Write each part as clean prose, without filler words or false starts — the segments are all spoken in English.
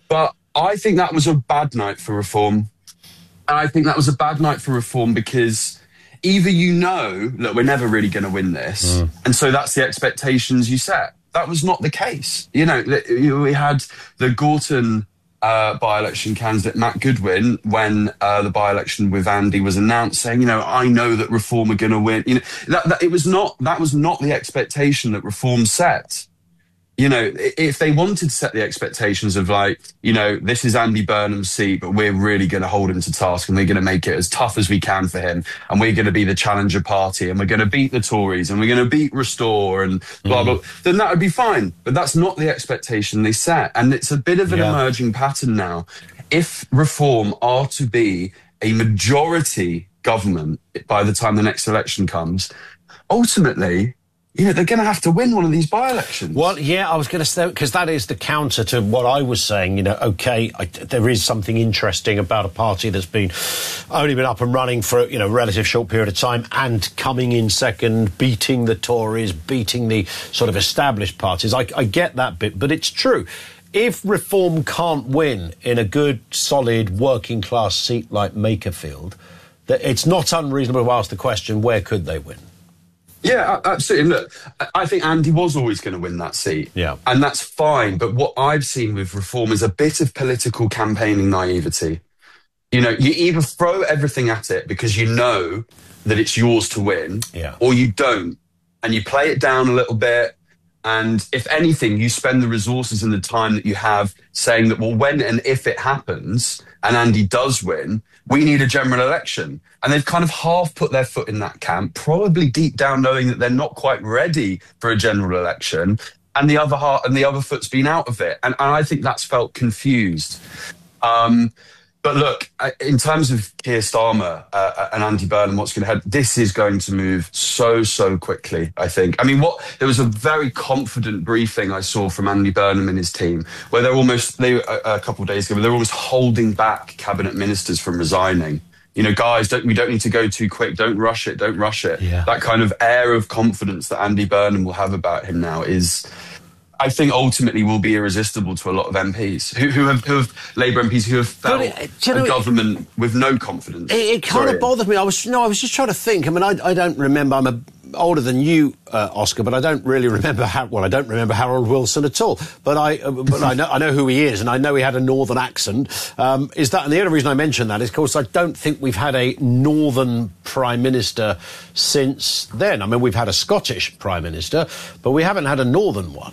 But I think that was a bad night for reform. And I think that was a bad night for reform because either look, we're never really going to win this. And so that's the expectations you set. That was not the case. We had the Gorton by-election candidate, Matt Goodwin, when the by-election with Andy was announced, saying, I know that Reform are going to win. That was not the expectation that Reform set. If they wanted to set the expectations of this is Andy Burnham's seat, but we're really going to hold him to task and we're going to make it as tough as we can for him. And we're going to be the challenger party and we're going to beat the Tories and we're going to beat Restore and blah, blah, then that would be fine. But that's not the expectation they set. And it's a bit of an emerging pattern now. If Reform are to be a majority government by the time the next election comes, ultimately, they're going to have to win one of these by-elections. Well, yeah, I was going to say, because that is the counter to what I was saying. There is something interesting about a party that's only been up and running for a relative short period of time and coming in second, beating the Tories, beating the sort of established parties. I get that bit, but it's true. If Reform can't win in a good, solid, working-class seat like Makerfield, it's not unreasonable to ask the question, where could they win? Yeah, absolutely. Look, I think Andy was always going to win that seat. Yeah. And that's fine. But what I've seen with Reform is a bit of political campaigning naivety. You either throw everything at it because you know that it's yours to win, or you don't. And you play it down a little bit. And if anything, you spend the resources and the time that you have saying that, well, when and if it happens and Andy does win, we need a general election. And they've kind of half put their foot in that camp, probably deep down knowing that they're not quite ready for a general election. And the other foot's been out of it. And I think that's felt confused. But look, in terms of Keir Starmer and Andy Burnham, what's going to happen, this is going to move so quickly, I think. I mean, there was a very confident briefing I saw from Andy Burnham and his team, where a couple of days ago, they're almost holding back cabinet ministers from resigning. Guys, we don't need to go too quick. Don't rush it. Yeah. That kind of air of confidence that Andy Burnham will have about him now is, I think, ultimately will be irresistible to a lot of MPs who have Labour MPs who have felt a government with no confidence. It kind of bothers me. I was just trying to think. I mean, I don't remember. I'm older than you, Oscar, but I don't really remember. I don't remember Harold Wilson at all. But I know who he is, and I know he had a northern accent. And the only reason I mention that is, of course, I don't think we've had a northern prime minister since then. I mean, we've had a Scottish prime minister, but we haven't had a northern one.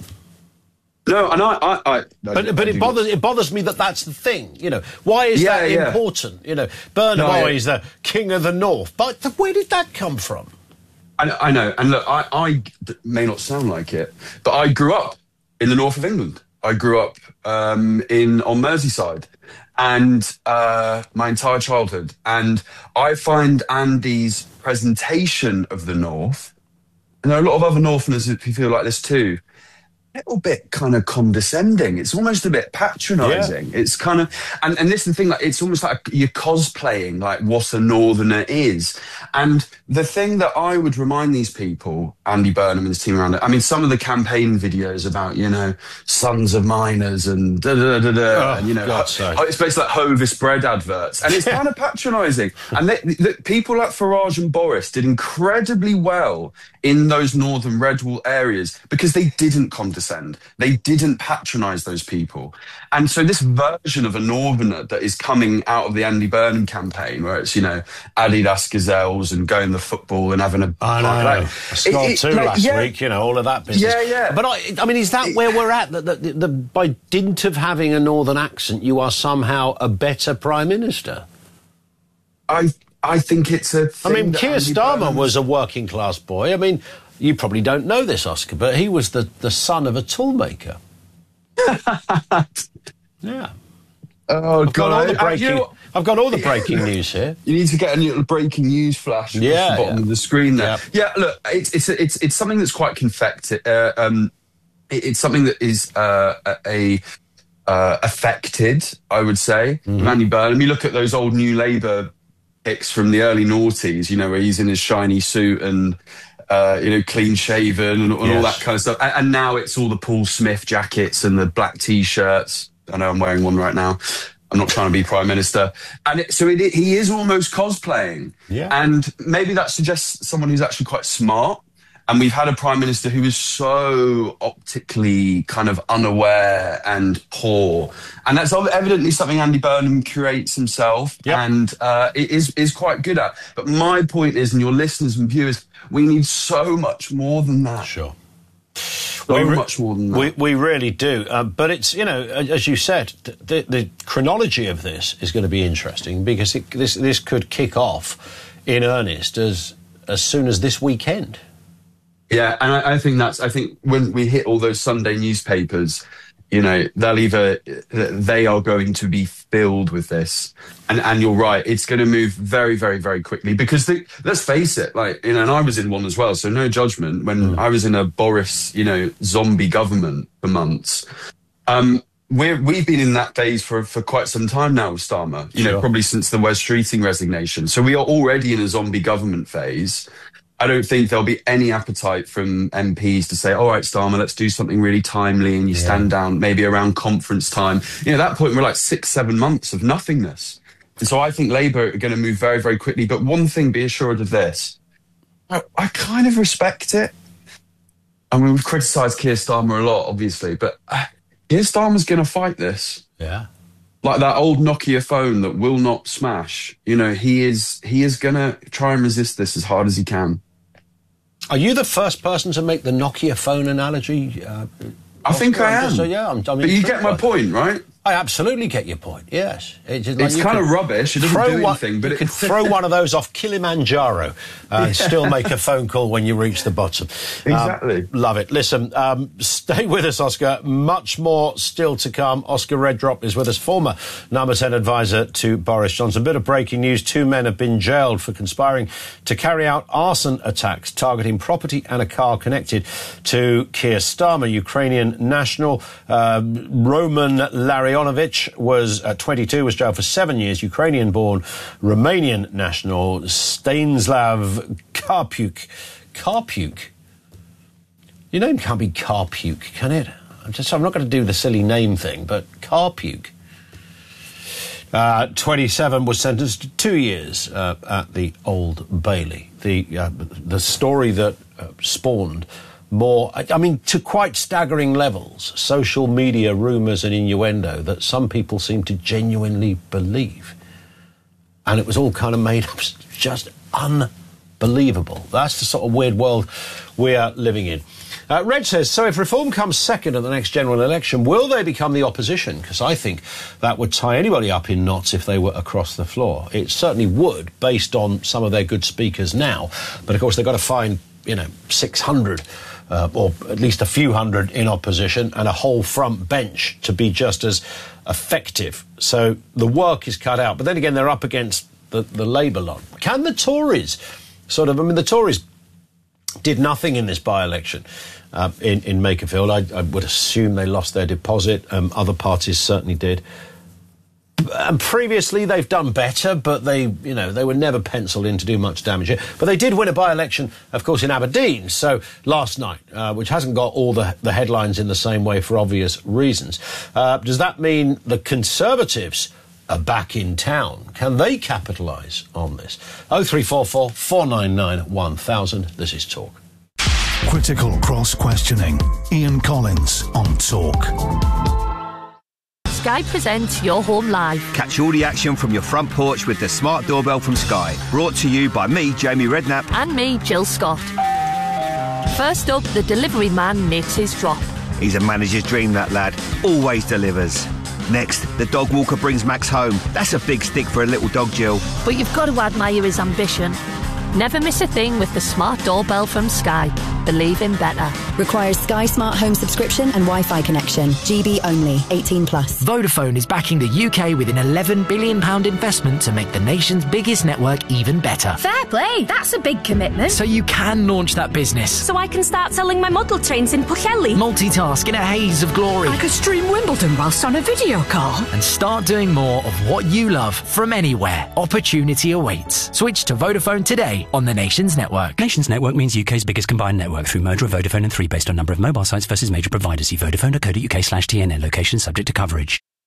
No, and but it bothers me that that's the thing. Why is that important? Burnham is the king of the north, but where did that come from? I know, and look, I may not sound like it, but I grew up in the north of England. I grew up on Merseyside, and my entire childhood, and I find Andy's presentation of the north, and there are a lot of other Northerners who feel like this too, little bit kind of condescending. It's almost a bit patronising. Yeah. It's kind of, and this is the thing, it's almost like you're cosplaying like what a northerner is. And the thing that I would remind these people, Andy Burnham and his team around it, I mean, some of the campaign videos about, sons of miners and and, it's basically like Hovis bread adverts. And it's kind of patronising. And people like Farage and Boris did incredibly well in those northern red wall areas because they didn't condescend. They didn't patronise those people. And so this version of a northerner that is coming out of the Andy Burnham campaign, where it's, Adidas Gazelles and going to football and having a... I know. I scored two last week, all of that business. Yeah. But, I mean, is that where we're at? That by dint of having a northern accent, you are somehow a better Prime Minister? I think it's a thing. I mean, Keir Starmer was a working-class boy. I mean, you probably don't know this, Oscar, but he was the son of a toolmaker. Yeah. Oh, God. I've got all the breaking news here. You need to get a little breaking news flash across the bottom of the screen there. Yeah, look, it's something that's quite confected. It's something that is affected, I would say, Andy Burnham. You look at those old New Labour pics from the early noughties, where he's in his shiny suit and, clean shaven and all that kind of stuff. And now it's all the Paul Smith jackets and the black T-shirts. I know I'm wearing one right now. I'm not trying to be Prime Minister. And he is almost cosplaying. Yeah. And maybe that suggests someone who's actually quite smart. And we've had a Prime Minister who is so optically kind of unaware and poor. And that's evidently something Andy Burnham curates himself and is quite good at. But my point is, and your listeners and viewers, we need so much more than that. Sure. Much more than that. We really do. But it's, as you said, the chronology of this is going to be interesting because this could kick off in earnest as soon as this weekend. Yeah, and I think when we hit all those Sunday newspapers, they are going to be filled with this. And you're right, it's going to move very, very, very quickly because let's face it, and I was in one as well, so no judgment. When I was in a Boris, zombie government for months, we've been in that phase for quite some time now with Starmer, probably since the Wes Streeting resignation. So we are already in a zombie government phase. I don't think there'll be any appetite from MPs to say, all right, Starmer, let's do something really timely, and you stand down maybe around conference time. At that point, we're like 6-7 months of nothingness. And so I think Labour are going to move very, very quickly. But one thing, be assured of this, I kind of respect it. I mean, we've criticised Keir Starmer a lot, obviously, but Keir Starmer's going to fight this. Yeah. Like that old Nokia phone that will not smash. He is going to try and resist this as hard as he can. Are you the first person to make the Nokia phone analogy? I think I am. But you get my point, right? I absolutely get your point, yes. It's kind of rubbish. It doesn't do anything. But you could throw one of those off Kilimanjaro and still make a phone call when you reach the bottom. Exactly. Love it. Listen, stay with us, Oscar. Much more still to come. Oscar Reddrop is with us, former number 10 advisor to Boris Johnson. Bit of breaking news. 2 men have been jailed for conspiring to carry out arson attacks targeting property and a car connected to Keir Starmer. Ukrainian national Roman Larionovich was 22, was jailed for 7 years. Ukrainian-born Romanian national Stanislav Karpiuk. Your name can't be Karpiuk, can it? I'm not going to do the silly name thing, but Karpiuk. 27 was sentenced to 2 years at the Old Bailey. The story that spawned more, to quite staggering levels, social media rumours and innuendo that some people seem to genuinely believe. And it was all kind of made up, just unbelievable. That's the sort of weird world we are living in. Reg says, so if Reform comes second at the next general election, will they become the opposition? Because I think that would tie anybody up in knots if they were across the floor. It certainly would, based on some of their good speakers now. But, of course, they've got to find, 600 or at least a few hundred in opposition and a whole front bench to be just as effective. So the work is cut out. But then again, they're up against the Labour lot. Can the Tories the Tories did nothing in this by-election in Makerfield. I would assume they lost their deposit. Other parties certainly did. And previously they've done better, but they were never penciled in to do much damage here. But they did win a by-election, of course, in Aberdeen, so last night, which hasn't got all the headlines in the same way for obvious reasons. Does that mean the Conservatives are back in town? Can they capitalise on this? 0344 499 1000. This is Talk. Critical cross-questioning. Ian Collins on Talk. Sky presents Your Home Live. Catch all the action from your front porch with the smart doorbell from Sky. Brought to you by me, Jamie Redknapp. And me, Jill Scott. First up, the delivery man makes his drop. He's a manager's dream, that lad. Always delivers. Next, the dog walker brings Max home. That's a big stick for a little dog, Jill. But you've got to admire his ambition. Never miss a thing with the smart doorbell from Sky. Believe in better. Requires Sky Smart Home subscription and Wi-Fi connection. GB only. 18+. Vodafone is backing the UK with an £11 billion investment to make the nation's biggest network even better. Fair play. That's a big commitment. So you can launch that business. So I can start selling my model trains in Pwllheli. Multitask in a haze of glory. I could stream Wimbledon whilst on a video call. And start doing more of what you love from anywhere. Opportunity awaits. Switch to Vodafone today on the Nations Network. Nations Network means UK's biggest combined network through merger of Vodafone and 3 based on number of mobile sites versus major providers. See vodafone.co.uk/TNN. Location subject to coverage.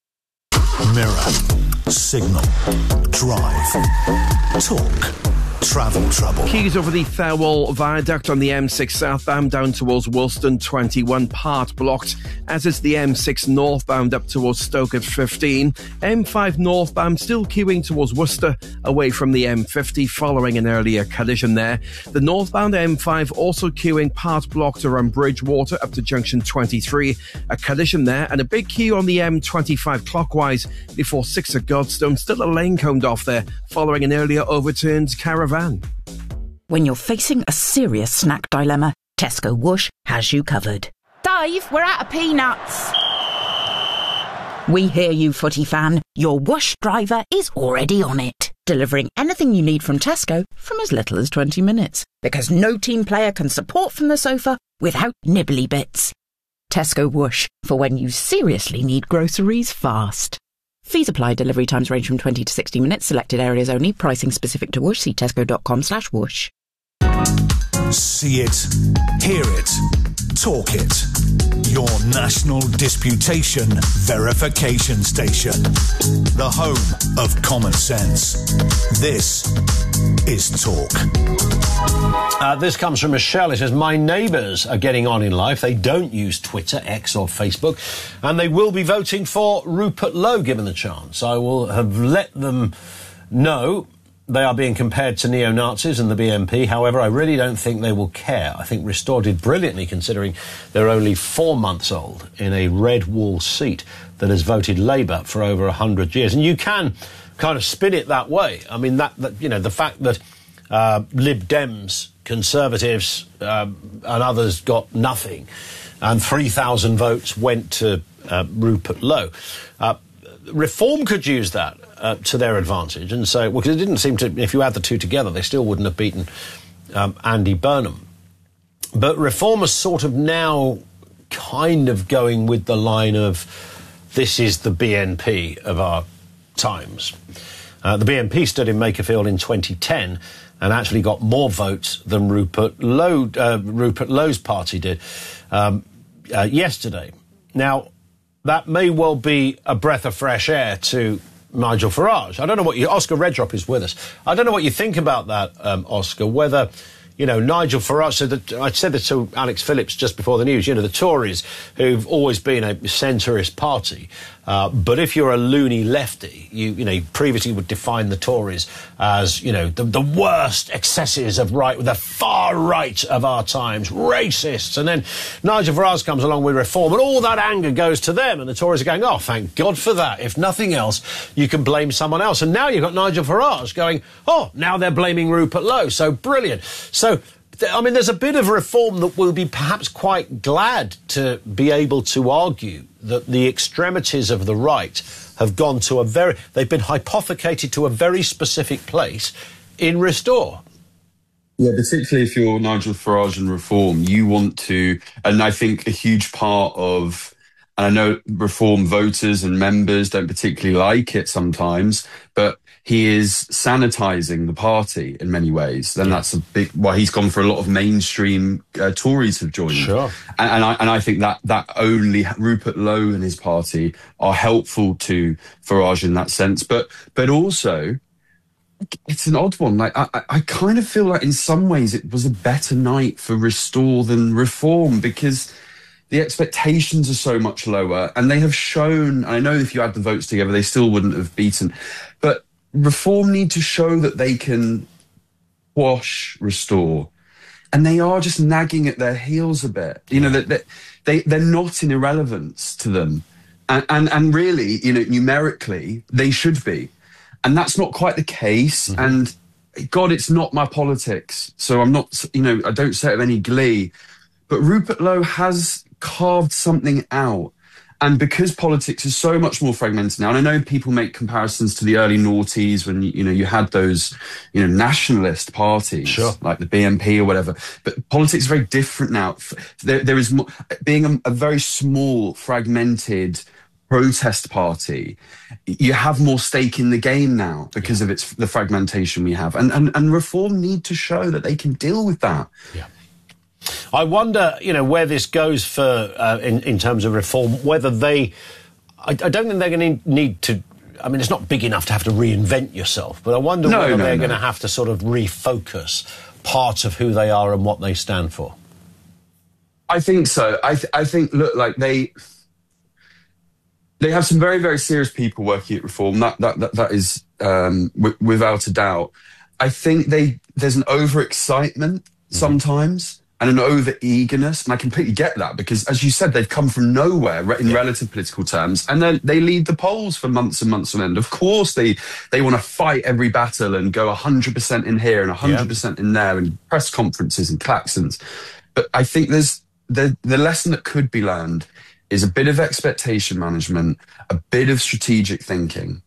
Mirror, Signal, Drive, Talk, Travel Trouble. Queues over the Thirlwall Viaduct on the M6 southbound down towards Woolston, 21 part blocked, as is the M6 northbound up towards Stoke at 15. M5 northbound still queuing towards Worcester, away from the M50 following an earlier collision there. The northbound M5 also queuing part blocked around Bridgewater up to junction 23. A collision there, and a big queue on the M25 clockwise before 6 at Godstone. Still a lane coned off there following an earlier overturned caravan. When you're facing a serious snack dilemma, Tesco Whoosh has you covered. Dave, we're out of peanuts. We hear you, footy fan. Your Whoosh driver is already on it, delivering anything you need from Tesco from as little as 20 minutes. Because no team player can support from the sofa without nibbly bits. Tesco Whoosh, for when you seriously need groceries fast. Fees apply. Delivery times range from 20 to 60 minutes. Selected areas only. Pricing specific to Whoosh. See tesco.com/whoosh. See it, hear it, talk it. Your national disputation verification station. The home of common sense. This is Talk. This comes from Michelle. It says, my neighbours are getting on in life. They don't use Twitter, X or Facebook, and they will be voting for Rupert Lowe given the chance. I will have let them know they are being compared to neo-Nazis and the BNP. However, I really don't think they will care. I think Restore did brilliantly considering they're only 4 months old in a red wall seat that has voted Labour for over 100 years. And you can kind of spin it that way. I mean, that you know, the fact that Lib Dems, Conservatives and others got nothing and 3,000 votes went to Rupert Lowe. Reform could use that to their advantage and say, well, because it didn't seem to, if you add the two together, they still wouldn't have beaten Andy Burnham. But Reform is sort of now kind of going with the line of, this is the BNP of our times. The BNP stood in Makerfield in 2010 and actually got more votes than Rupert Lowe's party did yesterday. Now, that may well be a breath of fresh air to Nigel Farage. I don't know what Oscar Redrop is with us. I don't know what you think about that, Oscar, whether, you know, Nigel Farage, so that I said this to Alex Phillips just before the news, you know, the Tories, who've always been a centrist party, but if you're a loony lefty, you know, previously would define the Tories as, you know, the worst excesses of the far right of our times, racists, and then Nigel Farage comes along with Reform, and all that anger goes to them, and the Tories are going, oh, thank God for that. If nothing else, you can blame someone else. And now you've got Nigel Farage going, oh, now they're blaming Rupert Lowe, so brilliant. So, I mean, there's a bit of Reform that will be perhaps quite glad to be able to argue that the extremities of the right have gone to they've been hypothecated to a very specific place in Restore. Yeah, particularly if you're Nigel Farage and Reform, you want to, and I think a huge part of, and I know Reform voters and members don't particularly like it sometimes, but he is sanitising the party in many ways. Then that's a big, he's gone for a lot of mainstream Tories have joined. Sure. And I think that only Rupert Lowe and his party are helpful to Farage in that sense. But also, it's an odd one. Like I kind of feel like in some ways it was a better night for Restore than Reform, because the expectations are so much lower, and they have shown, I know if you add the votes together, they still wouldn't have beaten, but Reform need to show that they can quash Restore, and they are just nagging at their heels a bit. You know, that they're not in irrelevance to them, and really, you know, numerically they should be, and that's not quite the case. Mm-hmm. And God, it's not my politics, so I'm not, you know, I don't say it with any glee, but Rupert Lowe has carved something out. And because politics is so much more fragmented now, and I know people make comparisons to the early noughties when, you know, you had those, you know, nationalist parties, sure, like the BNP or whatever, but politics is very different now. There is more, being a very small, fragmented protest party, you have more stake in the game now because of the fragmentation we have. And Reform need to show that they can deal with that. Yeah. I wonder, you know, where this goes for in terms of Reform, whether they, I don't think they're going to need to I mean, it's not big enough to have to reinvent yourself, but I wonder whether they're going to have to sort of refocus part of who they are and what they stand for. I think so. I think, look, like they have some very, very serious people working at Reform. That is without a doubt. I think there's an overexcitement sometimes and an over-eagerness, and I completely get that because, as you said, they've come from nowhere in relative political terms, and then they lead the polls for months and months on end. Of course, they want to fight every battle and go 100% in here and 100% in there, and press conferences and klaxons. But I think there's the lesson that could be learned is a bit of expectation management, a bit of strategic thinking.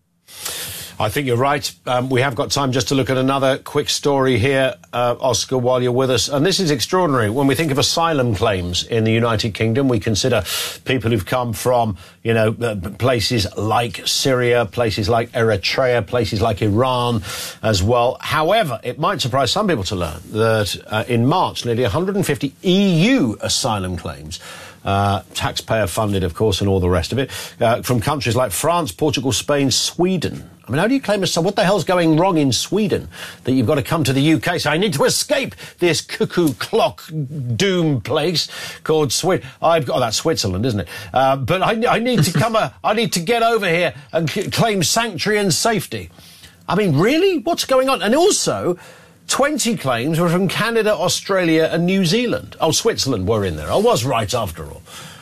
I think you're right. We have got time just to look at another quick story here, Oscar, while you're with us. And this is extraordinary. When we think of asylum claims in the United Kingdom, we consider people who've come from, places like Syria, places like Eritrea, places like Iran as well. However, it might surprise some people to learn that in March, nearly 150 EU asylum claims, taxpayer funded, of course, and all the rest of it, from countries like France, Portugal, Spain, Sweden. I mean, how do you claim asylum? What the hell's going wrong in Sweden that you've got to come to the UK? So I need to escape this cuckoo clock doom place called Sweden. That's Switzerland, isn't it? But I need to come. I need to get over here and claim sanctuary and safety. I mean, really? What's going on? And also, 20 claims were from Canada, Australia and New Zealand. Oh, Switzerland were in there. I was right after all.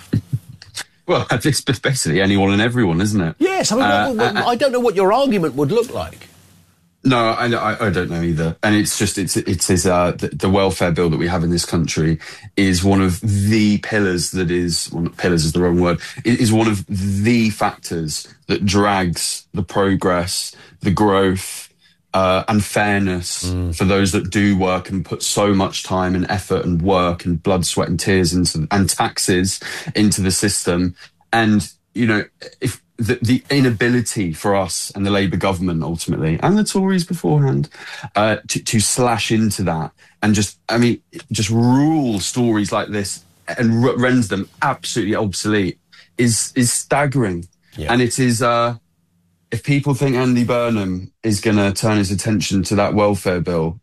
Well, it's basically anyone and everyone, isn't it? Yes, I mean, I don't know what your argument would look like. No, I don't know either. And it's just, the welfare bill that we have in this country is one of the pillars pillars is the wrong word, it is one of the factors that drags the progress, the growth, and fairness for those that do work and put so much time and effort and work and blood, sweat and tears and taxes into the system. And, if the inability for us and the Labour government ultimately, and the Tories beforehand, to slash into that and just rule stories like this and render them absolutely obsolete is staggering. Yeah. And it is, if people think Andy Burnham is going to turn his attention to that welfare bill,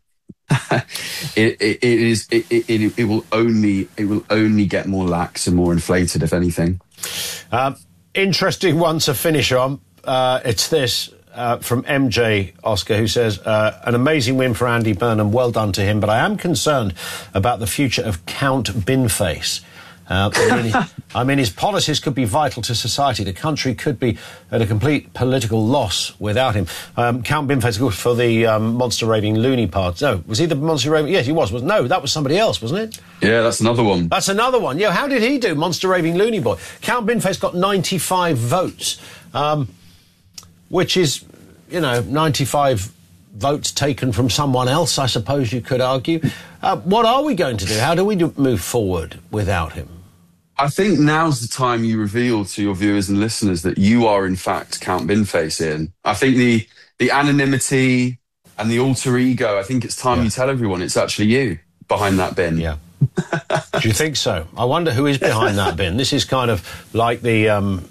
it will only get more lax and more inflated, if anything. Interesting one to finish on. It's this from MJ, Oscar, who says, an amazing win for Andy Burnham. Well done to him. But I am concerned about the future of Count Binface. I mean, his policies could be vital to society. The country could be at a complete political loss without him. Count Binface for the Monster Raving Loony Party. No, was he the Monster Raving? Yes, he was. No, that was somebody else, wasn't it? Yeah, that's another one. That's another one. Yeah, how did he do, Monster Raving Loony Boy? Count Binface got 95 votes, which is, 95 votes taken from someone else, I suppose you could argue. What are we going to do? How do we move forward without him? I think now's the time you reveal to your viewers and listeners that you are, in fact, Count Binface, Ian. I think the anonymity and the alter ego, I think it's time you tell everyone it's actually you behind that bin. Yeah. Do you think so? I wonder who is behind that bin. This is kind of like the...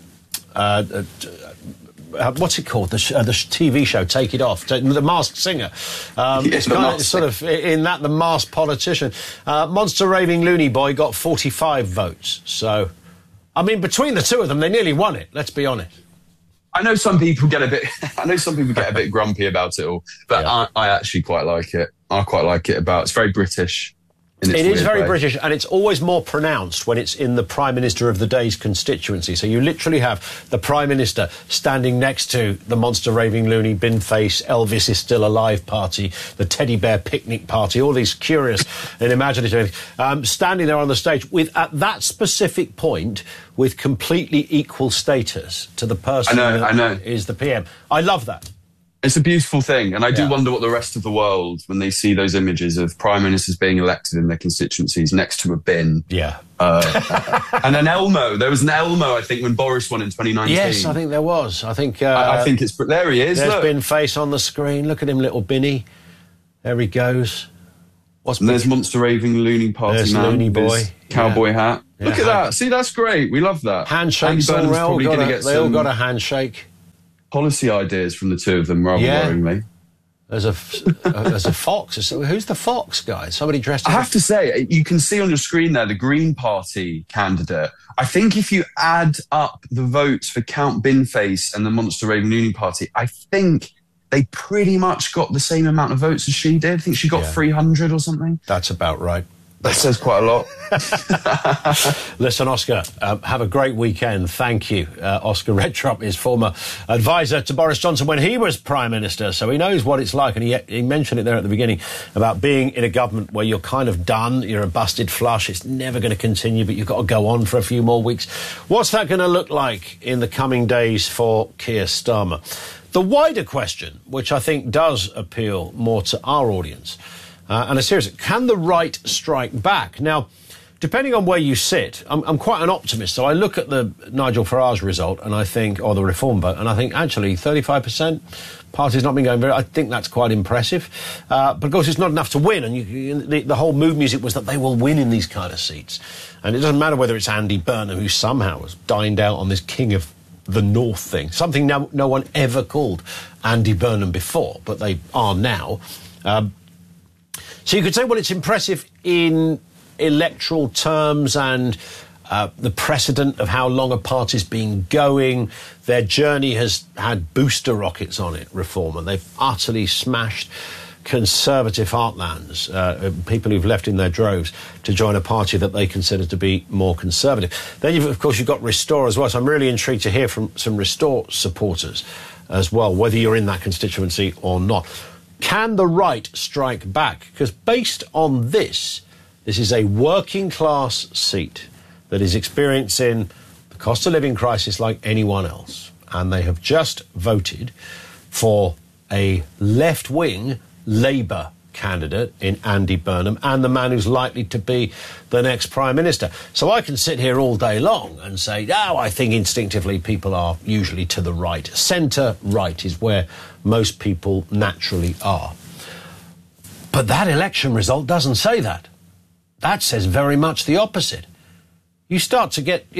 what's it called? The TV show, Take It Off, The Masked Singer. It's kind of sort of in that, The Masked Politician. Monster Raving Loony Boy got 45 votes. So, I mean, between the two of them, they nearly won it. Let's be honest. I know some people get a bit grumpy about it all, but I actually quite like it. I quite like it it's very British. It is very British, and it's always more pronounced when it's in the Prime Minister of the day's constituency. So you literally have the Prime Minister standing next to the Monster Raving Loony Binface, Elvis is Still Alive party, the Teddy Bear Picnic party, all these curious and imaginative standing there on the stage with, at that specific point, with completely equal status to the person that is the PM. I love that. It's a beautiful thing, and I do wonder what the rest of the world, when they see those images of prime ministers being elected in their constituencies next to a bin. Yeah. And an Elmo. There was an Elmo, I think, when Boris won in 2019. Yes, I think there was. I think it's... There he is, There's Binface on the screen. Look at him, little Binny. There he goes. There's Monster Raving Loony Party There's man. Loony Boy. Cowboy hat. Yeah, Look at that. See, that's great. We love that. Handshakes. They all got a handshake. policy ideas from the two of them, rather worryingly. There's a fox. Who's the fox guy? Somebody dressed I have to say, you can see on your screen there the Green Party candidate. I think if you add up the votes for Count Binface and the Monster Raven Union Party, I think they pretty much got the same amount of votes as she did. I think she got 300 or something. That's about right. That says quite a lot. Listen, Oscar, have a great weekend. Thank you. Oscar Redtrup is former advisor to Boris Johnson when he was Prime Minister, so he knows what it's like. And he mentioned it there at the beginning about being in a government where you're kind of done, you're a busted flush, it's never going to continue, but you've got to go on for a few more weeks. What's that going to look like in the coming days for Keir Starmer? The wider question, which I think does appeal more to our audience, and a serious, can the right strike back? Now, depending on where you sit, I'm quite an optimist. So I look at the Nigel Farage result and I think, or the reform vote, and I think actually 35%, party's not been going very, I think that's quite impressive. But of course it's not enough to win, and the whole mood music was that they will win in these kind of seats. And it doesn't matter whether it's Andy Burnham, who somehow has dined out on this King of the North thing, something no one ever called Andy Burnham before, but they are now. So you could say, well, it's impressive in electoral terms and the precedent of how long a party's been going. Their journey has had booster rockets on it, Reform, and they've utterly smashed Conservative heartlands, people who've left in their droves to join a party that they consider to be more conservative. Then, of course, you've got Restore as well, so I'm really intrigued to hear from some Restore supporters as well, whether you're in that constituency or not. Can the right strike back? Because based on this is a working class seat that is experiencing the cost of living crisis like anyone else. And they have just voted for a left-wing Labour candidate in Andy Burnham and the man who's likely to be the next Prime Minister. So I can sit here all day long and say, I think instinctively people are usually to the right. Centre-right is where most people naturally are. But that election result doesn't say that. That says very much the opposite. You start to get,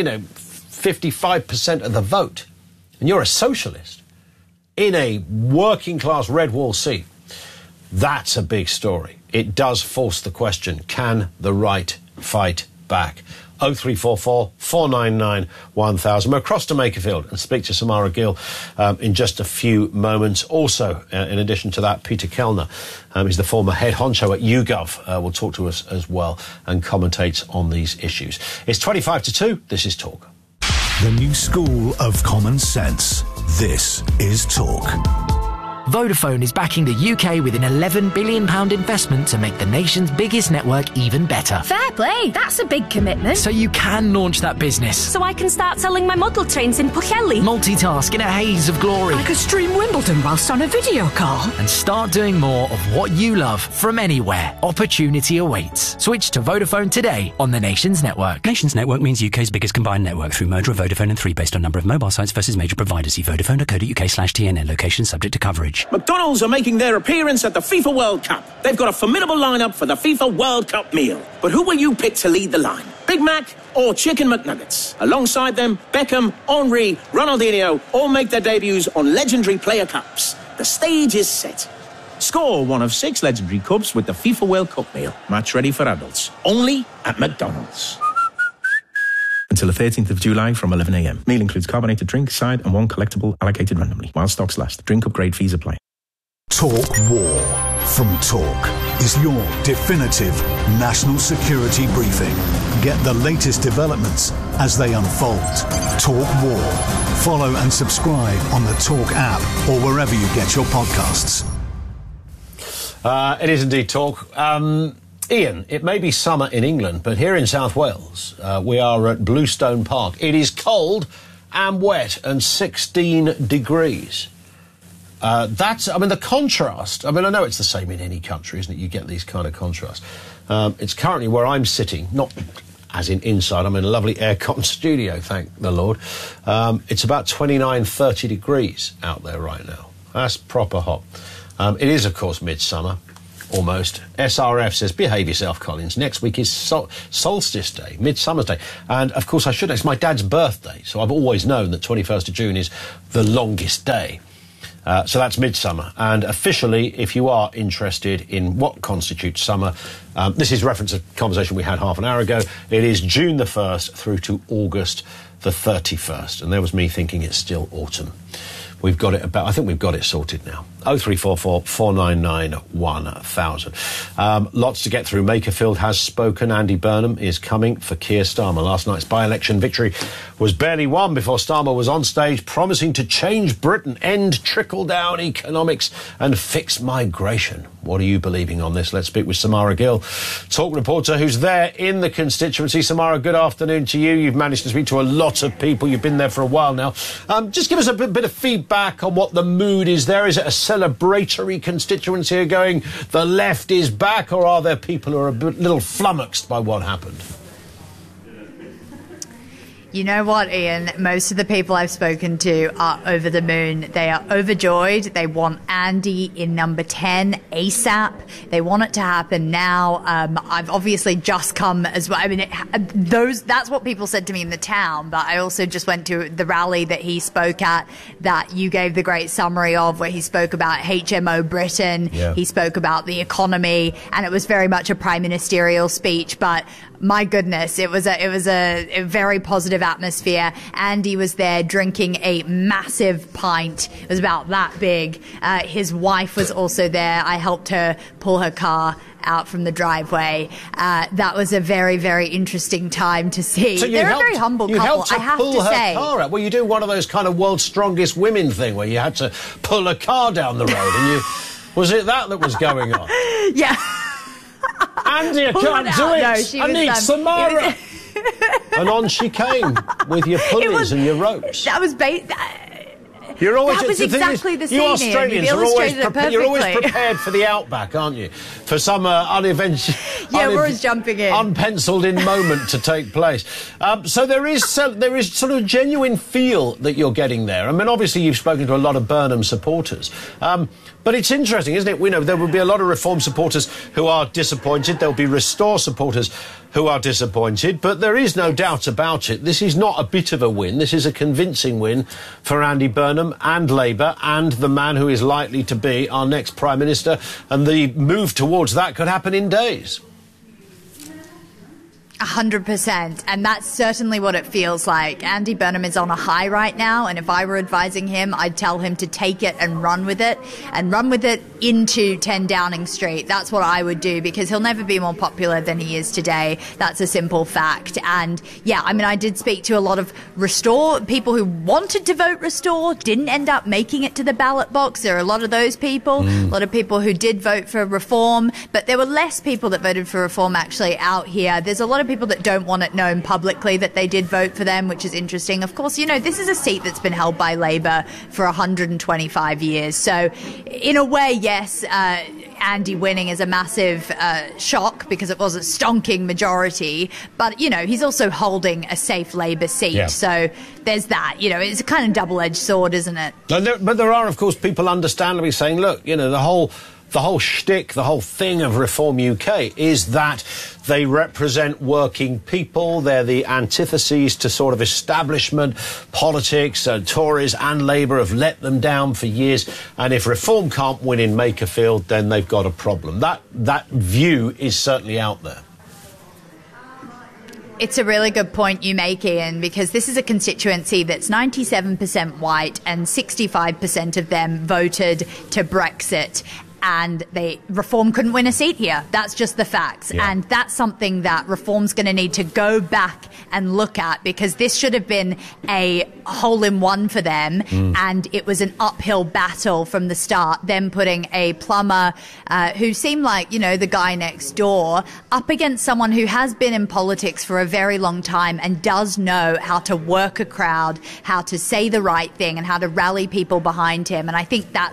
55% of the vote, and you're a socialist in a working-class red wall seat. That's a big story. It does force the question, can the right fight back? 0344 499 1000. We're across to Makerfield and speak to Samara Gill in just a few moments. Also, in addition to that, Peter Kellner is the former head honcho at YouGov. Will talk to us as well and commentate on these issues. It's 25 to 2. This is Talk. The new school of common sense. This is Talk. Vodafone is backing the UK with an £11 billion investment to make the nation's biggest network even better. Fair play, that's a big commitment. So you can launch that business. So I can start selling my model trains in Pwllheli. Multitask in a haze of glory. I could stream Wimbledon whilst on a video call. And start doing more of what you love from anywhere. Opportunity awaits. Switch to Vodafone today on the Nations Network. Nations Network means UK's biggest combined network through merger of Vodafone and 3 based on number of mobile sites versus major providers. See vodafone.co.uk/TNN. Location subject to coverage. McDonald's are making their appearance at the FIFA World Cup. They've got a formidable lineup for the FIFA World Cup meal. But who will you pick to lead the line? Big Mac or Chicken McNuggets? Alongside them, Beckham, Henry, Ronaldinho all make their debuts on legendary player cups. The stage is set. Score one of 6 legendary cups with the FIFA World Cup meal. Match ready for adults. Only at McDonald's. Until the 13th of July from 11 a.m. Meal includes carbonated drink, side and 1 collectible allocated randomly. While stocks last. Drink upgrade fees apply. Talk War from Talk is your definitive national security briefing. Get the latest developments as they unfold. Talk War. Follow and subscribe on the Talk app or wherever you get your podcasts. It is indeed Talk. Ian, it may be summer in England, but here in South Wales, we are at Bluestone Park. It is cold and wet and 16 degrees. The contrast, I know it's the same in any country, isn't it? You get these kind of contrasts. It's currently where I'm sitting, not as in inside, I'm in a lovely air-con studio, thank the Lord. It's about 29, 30 degrees out there right now. That's proper hot. It is, of course, midsummer. almost. SRF says, behave yourself, Collins. Next week is Solstice Day, Midsummer's Day. And, of course, it's my dad's birthday, so I've always known that 21st of June is the longest day. So that's midsummer. And officially, if you are interested in what constitutes summer, this is reference to a conversation we had half an hour ago. It is June the 1st through to August the 31st. And there was me thinking it's still autumn. We've got it I think we've got it sorted now. 0344 499 1000. Lots to get through. Makerfield has spoken. Andy Burnham is coming for Keir Starmer. Last night's by-election victory was barely won before Starmer was on stage promising to change Britain, end trickle-down economics and fix migration. What are you believing on this? Let's speak with Samara Gill, talk reporter who's there in the constituency. Samara, good afternoon to you. You've managed to speak to a lot of people. You've been there for a while now. Just give us a bit of feedback on what the mood is there. Is it a celebratory constituency are going, the left is back, or are there people who are a little flummoxed by what happened? You know what, Ian? Most of the people I've spoken to are over the moon. They are overjoyed. They want Andy in number 10 ASAP. They want it to happen now. I've obviously just come as well. I mean, that's what people said to me in the town, but I also just went to the rally that he spoke at, that you gave the great summary of, where he spoke about HMO Britain. Yeah. He spoke about the economy, and it was very much a prime ministerial speech, but my goodness, it was a very positive atmosphere. Andy was there drinking a massive pint. It was about that big. His wife was also there. I helped her pull her car out from the driveway. That was a very, very interesting time to see. So they're a very humble couple, I have to say. Car out. Well, you do one of those kind of world's strongest women thing where you had to pull a car down the road, and was it that was going on? Yeah. Andy, I can't do it. No, I need Samara. And on she came with your pulleys and your ropes. That was You're always, that was exactly the scene. You Australians are you're always prepared for the outback, aren't you? For some we're always jumping in, unpenciled in moment to take place. So there is sort of a genuine feel that you're getting there. I mean, obviously you've spoken to a lot of Burnham supporters. But it's interesting, isn't it? We know there will be a lot of Reform supporters who are disappointed. There'll be Restore supporters who are disappointed. But there is no doubt about it. This is not a bit of a win. This is a convincing win for Andy Burnham and Labour and the man who is likely to be our next Prime Minister. And the move towards that could happen in days. 100%, and that's certainly what it feels like. Andy Burnham is on a high right now, and if I were advising him, I'd tell him to take it and run with it into 10 Downing Street. That's what I would do, because he'll never be more popular than he is today. That's a simple fact. And yeah, I mean, I did speak to a lot of Restore, people who wanted to vote Restore, didn't end up making it to the ballot box. There are a lot of those people, a lot of people who did vote for Reform, but there were less people that voted for Reform actually out here. There's a lot of people that don't want it known publicly that they did vote for them, which is interesting. Of course, you know, this is a seat that's been held by Labour for 125 years. So, in a way, yes, Andy winning is a massive shock because it was a stonking majority. But, you know, he's also holding a safe Labour seat. Yeah. So there's that. You know, it's a kind of double-edged sword, isn't it? But there are, of course, people understandably saying, look, you know, the whole shtick, the whole thing of Reform UK is that they represent working people. They're the antitheses to sort of establishment politics. Tories and Labour have let them down for years. And if Reform can't win in Makerfield, then they've got a problem. That view is certainly out there. It's a really good point you make, Ian, because this is a constituency that's 97% white and 65% of them voted to Brexit. And Reform couldn't win a seat here. That's just the facts. Yeah. And that's something that Reform's going to need to go back and look at, because this should have been a hole-in-one for them. And it was an uphill battle from the start, them putting a plumber who seemed like, you know, the guy next door, up against someone who has been in politics for a very long time and does know how to work a crowd, how to say the right thing and how to rally people behind him. And I think that's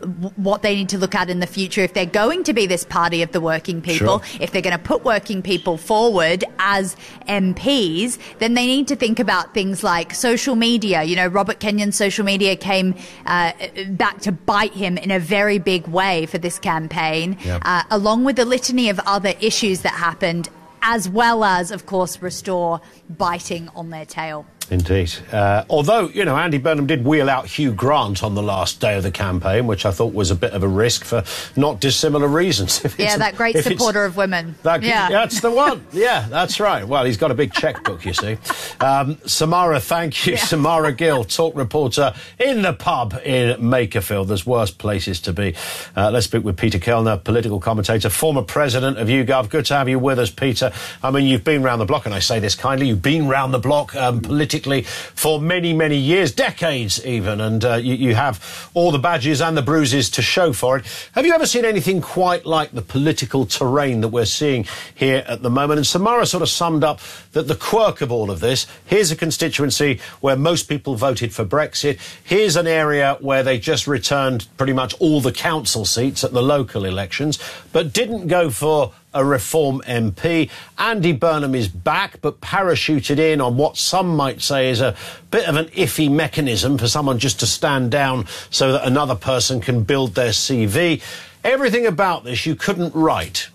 what they need to look at in the future if they're going to be this party of the working people. Sure. If they're going to put working people forward as MPs, then they need to think about things like social media. You know, Robert Kenyon's social media came back to bite him in a very big way for this campaign, along with the litany of other issues that happened, as well as, of course, Restore biting on their tail. Indeed. Although, you know, Andy Burnham did wheel out Hugh Grant on the last day of the campaign, which I thought was a bit of a risk for not dissimilar reasons. That great supporter of women. That's the one. Yeah, that's right. Well, he's got a big checkbook, you see. Samara, thank you. Yeah. Samara Gill, talk reporter in the pub in Makerfield. There's worse places to be. Let's speak with Peter Kellner, political commentator, former president of YouGov. Good to have you with us, Peter. I mean, you've been round the block, and I say this kindly, you've been round the block politically for many, many years, decades even, and you have all the badges and the bruises to show for it. Have you ever seen anything quite like the political terrain that we're seeing here at the moment? And Samara sort of summed up that the quirk of all of this, here's a constituency where most people voted for Brexit, here's an area where they just returned pretty much all the council seats at the local elections, but didn't go for a Reform MP. Andy Burnham is back, but parachuted in on what some might say is a bit of an iffy mechanism for someone just to stand down so that another person can build their CV. Everything about this you couldn't write.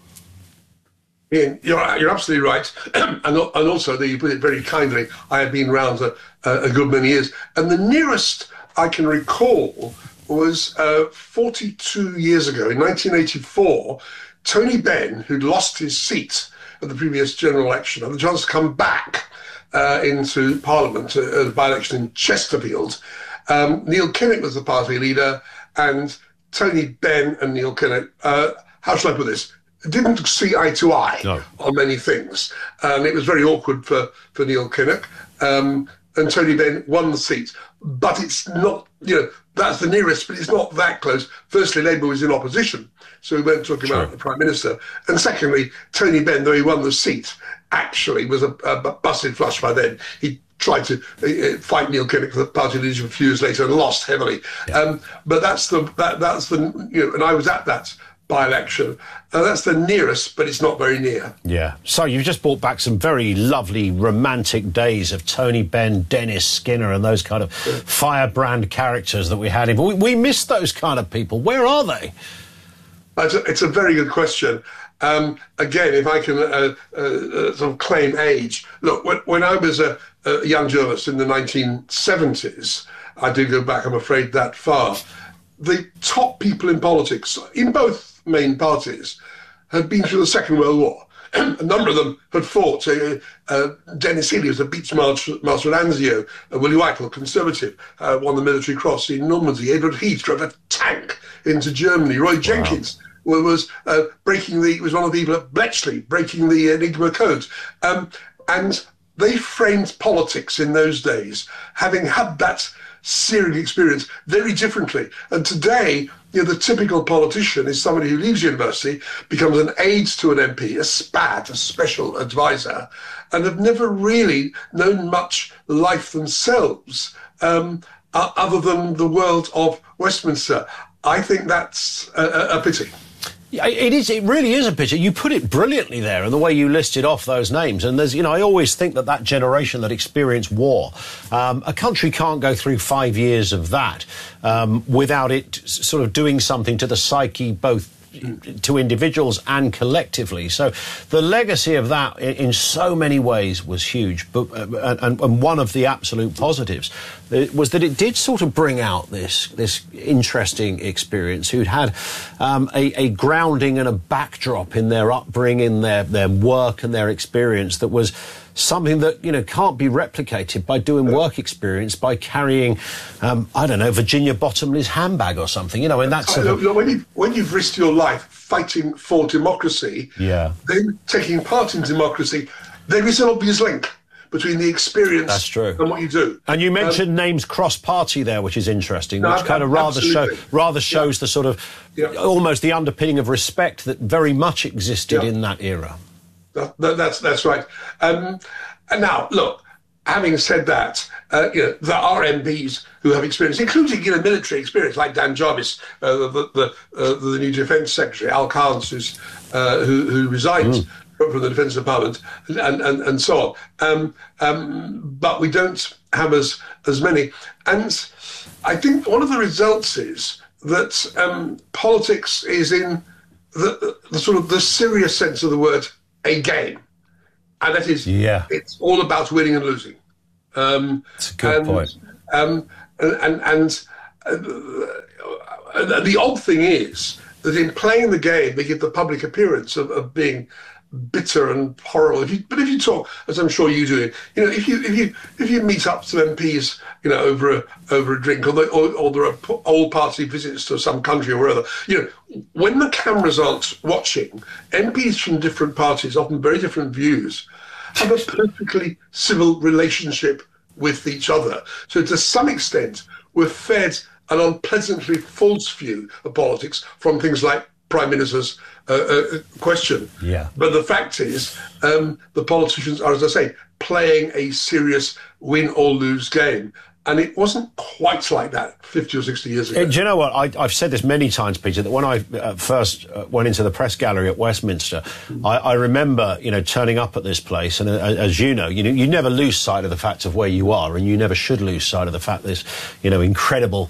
Ian, you're absolutely right. and also, you put it very kindly, I have been round a good many years. And the nearest I can recall was 42 years ago, in 1984, Tony Benn, who'd lost his seat at the previous general election, had the chance to come back into Parliament at a by-election in Chesterfield. Neil Kinnock was the party leader, and Tony Benn and Neil Kinnock, how shall I put this, didn't see eye to eye on many things. And it was very awkward for Neil Kinnock. And Tony Benn won the seat. But it's not, that's the nearest, but it's not that close. Firstly, Labour was in opposition, so we weren't talking about the Prime Minister. And secondly, Tony Benn, though he won the seat, actually was a busted flush by then. He tried to fight Neil Kinnock for the party leadership a few years later and lost heavily. But that's the and I was at that by-election. That's the nearest, but it's not very near. Yeah. So you've just brought back some very lovely romantic days of Tony Benn, Dennis Skinner and those kind of firebrand characters that we had. We miss those kind of people. Where are they? It's a very good question. Again, if I can sort of claim age. Look, when I was a young journalist in the 1970s, I do go back, I'm afraid, that far, the top people in politics, in both main parties, had been through the Second World War. A number of them had fought. Dennis Healey was a Beach Master at Anzio. Willie Whitehall, Conservative, won the Military Cross in Normandy. Edward Heath drove a tank into Germany. Roy Jenkins was was one of the people at Bletchley, breaking the Enigma codes. And they framed politics in those days, having had that searing experience, very differently. And today, the typical politician is somebody who leaves university, becomes an aide to an MP, a SPAD, a special advisor, and have never really known much life themselves other than the world of Westminster. I think that's a pity. It is. It really is a picture. You put it brilliantly there, and the way you listed off those names. And there's, I always think that generation that experienced war, a country can't go through 5 years of that without it sort of doing something to the psyche, both to individuals and collectively. So the legacy of that in so many ways was huge. But and one of the absolute positives was that it did sort of bring out this interesting experience who'd had a grounding and a backdrop in their upbringing, their work and their experience that was something that, can't be replicated by doing work experience, by carrying, Virginia Bottomley's handbag or something, and that's sort of... When you've risked your life fighting for democracy, then taking part in democracy, there is an obvious link between the experience and what you do. And you mentioned names cross-party there, which is interesting, which kind of rather shows the sort of almost the underpinning of respect that very much existed in that era. That's right. And now, look, having said that, there are MPs who have experience, including military experience, like Dan Jarvis, the new Defence Secretary, Al Carnes, who resigned from the Defence Department, and so on. But we don't have as many. And I think one of the results is that politics is, in the sort of the serious sense of the word, a game. And that is, it's all about winning and losing. That's a good point. And the odd thing is that in playing the game, they give the public appearance of being bitter and horrible. But if you talk, as I'm sure you do, if you meet up to MPs, over a drink, or there are old party visits to some country or wherever, when the cameras aren't watching, MPs from different parties, often very different views, have a perfectly civil relationship with each other. So to some extent, we're fed an unpleasantly false view of politics from things like Prime Minister's question. Yeah. But the fact is, the politicians are, as I say, playing a serious win or lose game. And it wasn't quite like that 50 or 60 years ago. Do you know what? I've said this many times, Peter, that when I first went into the press gallery at Westminster, I remember, turning up at this place. And as you know, you never lose sight of the fact of where you are, and you never should lose sight of the fact that this, incredible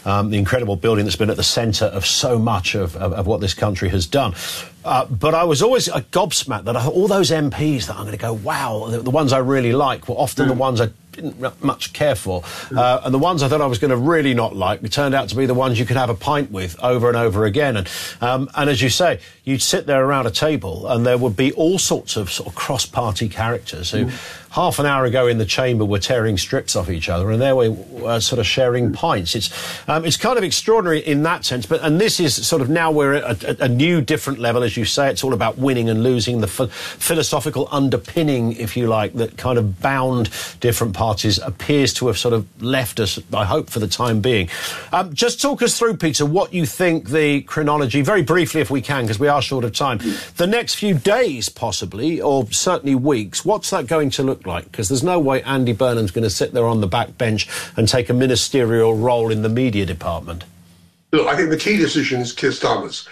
building that's been at the centre of so much of what this country has done. But I was always gobsmacked that all those MPs that I'm going to go, wow, the ones I really like were often the ones I didn't much care for. And the ones I thought I was going to really not like turned out to be the ones you could have a pint with over and over again. And as you say, you'd sit there around a table and there would be all sorts of sort of cross-party characters who half an hour ago in the chamber were tearing strips off each other, and there we were sort of sharing pints. It's kind of extraordinary in that sense, and this is sort of, now we're at a new, different level, as you say. It's all about winning and losing, the philosophical underpinning, if you like, that kind of bound different parties appears to have sort of left us, I hope, for the time being. Just talk us through, Peter, what you think the chronology, very briefly if we can, because we are short of time, the next few days possibly, or certainly weeks, what's that going to look like? Because there's no way Andy Burnham's going to sit there on the back bench and take a ministerial role in the media department. Look, I think the key decision is Keir Starmer's.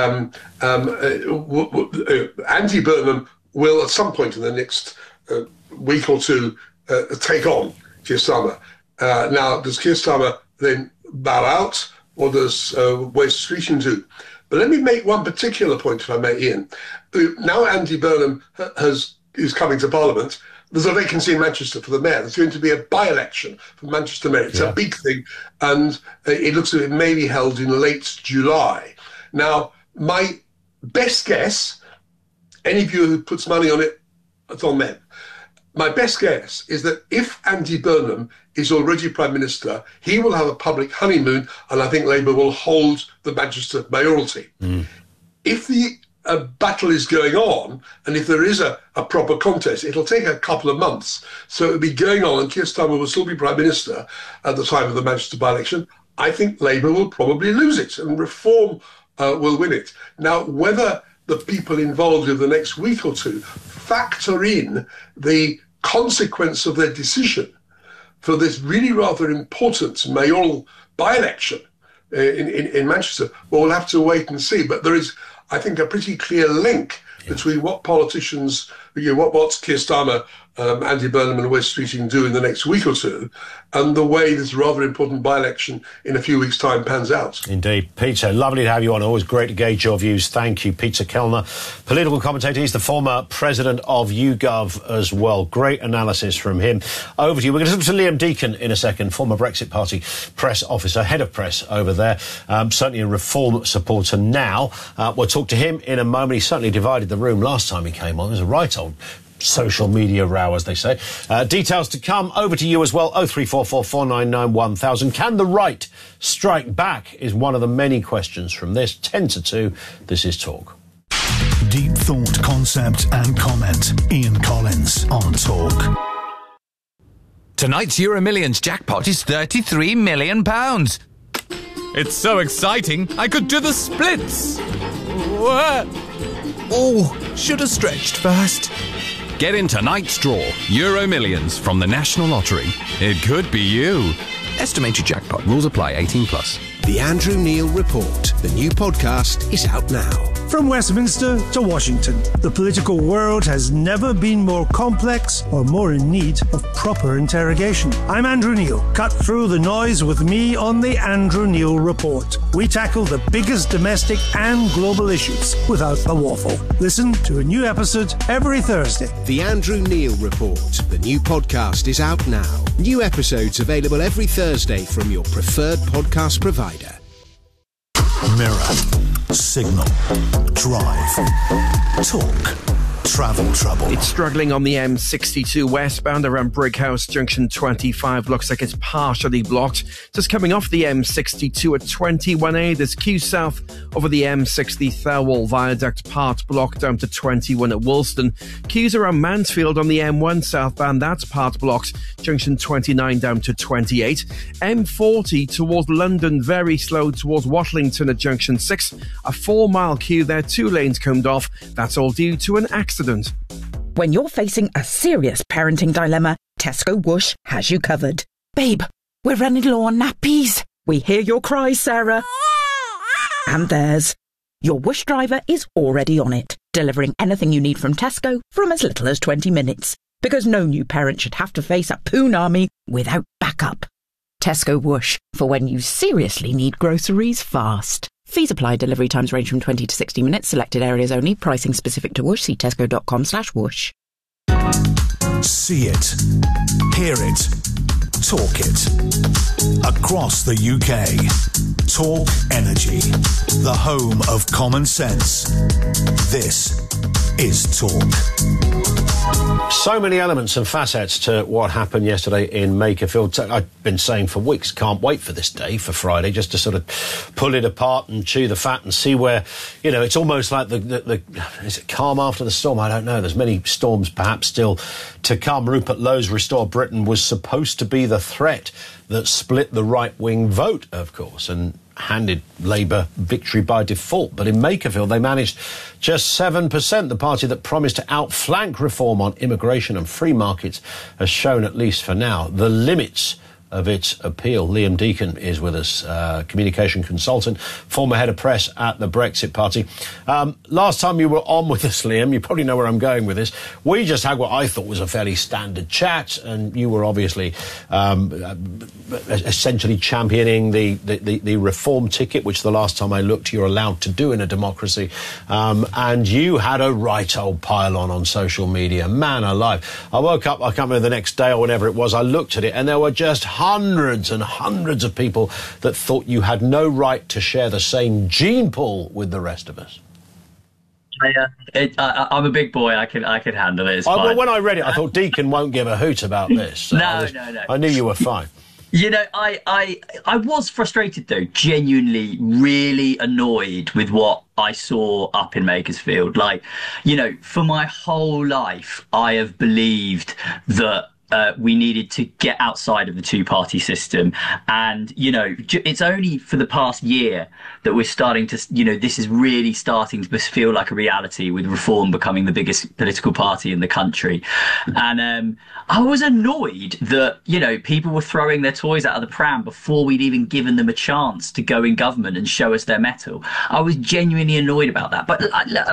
Andy Burnham will, at some point in the next week or two, take on Keir Starmer. Now, does Keir Starmer then bow out, or does Wes Streeting do? But let me make one particular point, if I may, Ian. Now Andy Burnham is coming to Parliament. There's a vacancy in Manchester for the mayor. There's going to be a by-election for Manchester mayor. It's a big thing, and it looks as if it may be held in late July. Now, my best guess, any viewer who puts money on it, it's on them. My best guess is that if Andy Burnham is already Prime Minister, he will have a public honeymoon, and I think Labour will hold the Manchester mayoralty. If the battle is going on, and if there is a proper contest, it'll take a couple of months. So it'll be going on, and Keir Starmer will still be Prime Minister at the time of the Manchester by-election. I think Labour will probably lose it, and Reform will win it. Now, whether the people involved in the next week or two factor in the consequence of their decision for this really rather important mayoral by-election in Manchester, well, we'll have to wait and see. But there is, I think, a pretty clear link between what politicians, what Keir Starmer, Andy Burnham and Wes Streeting do in the next week or two, and the way this rather important by-election in a few weeks' time pans out. Indeed. Peter, lovely to have you on. Always great to gauge your views. Thank you. Peter Kellner, political commentator. He's the former president of YouGov as well. Great analysis from him. Over to you. We're going to talk to Liam Deacon in a second, former Brexit Party press officer, head of press over there, certainly a Reform supporter now. We'll talk to him in a moment. He certainly divided the room last time he came on. It was a right old social media row, as they say. Details to come. Over to you as well. 0344 499 1000. Can the right strike back is one of the many questions from this. 10 to 2. This is Talk. Deep thought, concept and comment. Ian Collins on Talk. Tonight's Euro Millions jackpot is £33 million. It's so exciting, I could do the splits. Oh, should have stretched first. Get in tonight's draw, Euro Millions from the National Lottery. It could be you. Estimated jackpot. Rules apply. 18+. The Andrew Neil Report. The new podcast is out now. From Westminster to Washington, the political world has never been more complex or more in need of proper interrogation. I'm Andrew Neil. Cut through the noise with me on the Andrew Neil Report. We tackle the biggest domestic and global issues without the waffle. Listen to a new episode every Thursday. The Andrew Neil Report. The new podcast is out now. New episodes available every Thursday from your preferred podcast provider. Mirror, Signal, Drive, Talk, Travel Trouble. It's struggling on the M62 westbound around Brighouse Junction 25. Looks like it's partially blocked. Just coming off the M62 at 21A, there's queue south over the M60 Thirlwall Viaduct, part blocked down to 21 at Woolston. Queues around Mansfield on the M1 southbound, that's part blocked. Junction 29 down to 28. M40 towards London, very slow towards Watlington at Junction 6. A 4-mile queue there, 2 lanes combed off. That's all due to an accident. When you're facing a serious parenting dilemma, Tesco Whoosh has you covered. Babe, we're running low on nappies. We hear your cries, Sarah. And theirs. Your Whoosh driver is already on it, delivering anything you need from Tesco from as little as 20 minutes. Because no new parent should have to face a poon army without backup. Tesco Whoosh, for when you seriously need groceries fast. Fees apply. Delivery times range from 20 to 60 minutes. Selected areas only. Pricing specific to Whoosh. See tesco.com/whoosh. See it, hear it, talk it. Across the UK. Talk Energy, the home of common sense. This is Talk. So many elements and facets to what happened yesterday in Makerfield. I've been saying for weeks, can't wait for this day, for Friday, just to sort of pull it apart and chew the fat and see where, you know, it's almost like is it calm after the storm? I don't know. There's many storms perhaps still to come. Rupert Lowe's Restore Britain was supposed to be the threat that split the right-wing vote, of course, and handed Labour victory by default. But in Makerfield, they managed just 7%. The party that promised to outflank reform on immigration and free markets has shown, at least for now, the limits of its appeal. Liam Deacon is with us, communication consultant, former head of press at the Brexit Party. Last time you were on with us, Liam, you probably know where I'm going with this. We just had what I thought was a fairly standard chat, and you were obviously essentially championing the reform ticket, which the last time I looked you're allowed to do in a democracy. And you had a right old pile on social media. Man alive. I woke up, I can't remember the next day or whenever it was, I looked at it and there were just hundreds and hundreds of people that thought you had no right to share the same gene pool with the rest of us. I'm a big boy. I could handle it. It's fine. Well, when I read it, I thought Deacon won't give a hoot about this. So no. I knew you were fine. You know, I was frustrated, though, genuinely really annoyed with what I saw up in Makersfield. Like, you know, for my whole life, I have believed that we needed to get outside of the two-party system. And, you know, it's only for the past year that we're starting to, you know, this is really starting to feel like a reality with Reform becoming the biggest political party in the country. And I was annoyed that, you know, people were throwing their toys out of the pram before we'd even given them a chance to go in government and show us their mettle. I was genuinely annoyed about that. But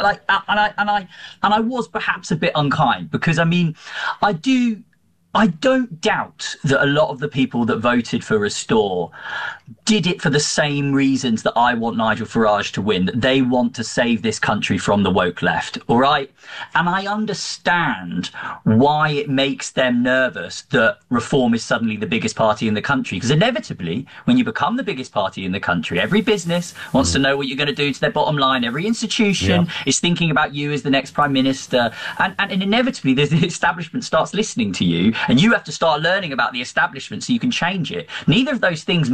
I was perhaps a bit unkind because, I mean, I don't doubt that a lot of the people that voted for Restore did it for the same reasons that I want Nigel Farage to win, that they want to save this country from the woke left, all right? And I understand why it makes them nervous that Reform is suddenly the biggest party in the country, because inevitably, when you become the biggest party in the country, every business wants to know what you're going to do to their bottom line, every institution is thinking about you as the next Prime Minister, and inevitably the establishment starts listening to you, and you have to start learning about the establishment so you can change it. Neither of those things mean you're going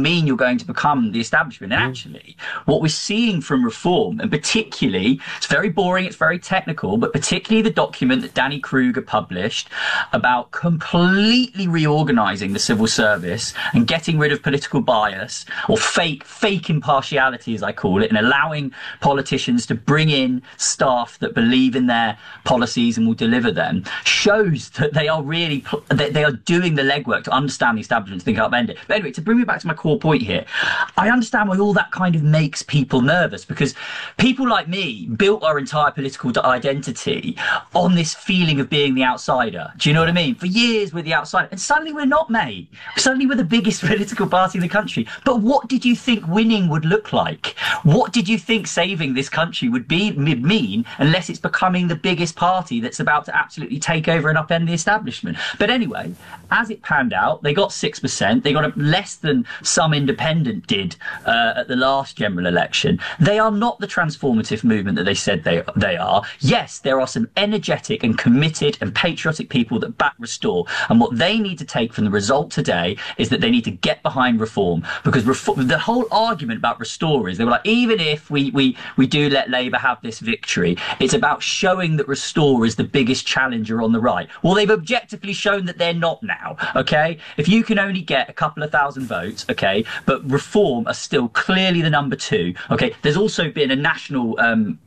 going to become the establishment. And actually, what we're seeing from Reform, and particularly, it's very boring, it's very technical, but particularly the document that Danny Kruger published about completely reorganising the civil service and getting rid of political bias, or fake impartiality, as I call it, and allowing politicians to bring in staff that believe in their policies and will deliver them, shows that they are really they are doing the legwork to understand the establishment, to think how to end it. But anyway, to bring me back to my core point here, I understand why all that kind of makes people nervous, because people like me built our entire political identity on this feeling of being the outsider. Do you know what I mean? For years we're the outsider, and suddenly we're not, mate. Suddenly we're the biggest political party in the country. But what did you think winning would look like? What did you think saving this country would mean unless it's becoming the biggest party that's about to absolutely take over and upend the establishment? But anyway, as it panned out, they got 6%. They got less than some independent did at the last general election. They are not the transformative movement that they said they are. Yes, there are some energetic and committed and patriotic people that back Restore. And what they need to take from the result today is that they need to get behind Reform, because the whole argument about Restore is they were like, even if we do let Labour have this victory, it's about showing that Restore is the biggest challenger on the right. Well, they've objectively shown that they're not now, okay? If you can only get a couple of thousand votes, okay, but Reform are still clearly the number 2, okay? There's also been a national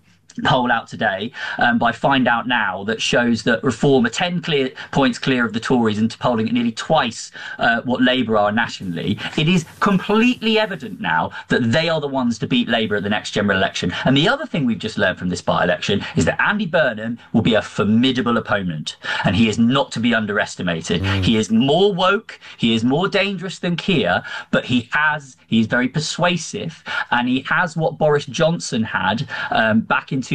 poll out today by Find Out Now that shows that Reform are 10 points clear of the Tories and polling at nearly twice what Labour are nationally. It is completely evident now that they are the ones to beat Labour at the next general election. And the other thing we've just learned from this by-election is that Andy Burnham will be a formidable opponent, and he is not to be underestimated. He is more woke, he is more dangerous than Keir, but he is very persuasive, and he has what Boris Johnson had back in